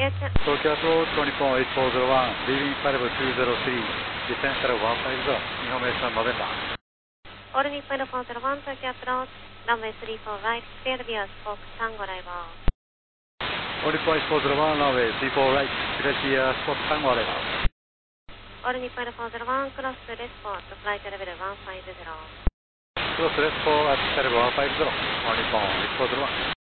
Tokyo approach to Nippon 8401, leaving 5203, descent level 150, information November. All Nippon 401, Tokyo approach, runway 34 right, clear via Spoke Tango arrival. All Nippon 8401, runway 34 right, clear via Spoke Tango arrival. All Nippon 401, cross to Respo to flight level 150. Cross Respo at level 150, All Nippon 8401.